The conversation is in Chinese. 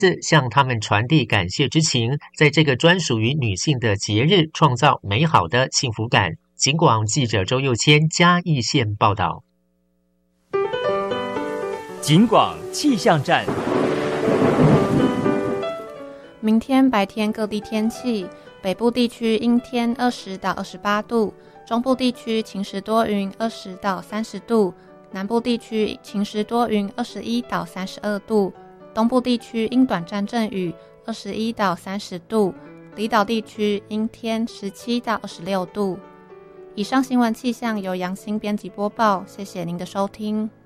向他们传递感谢之情，在这个专属于女性的节日创造美好的幸福感。警广记者周佑谦嘉义县报道。 警广气象站。 明天白天各地天气，北部地区阴天20到28度，中部地区晴时多云20到30度，南部地区晴时多云21到32度，东部地区因短暂阵雨21到30度，离岛地区阴天17到26度。以上新闻气象由杨欣编辑播报，谢谢您的收听。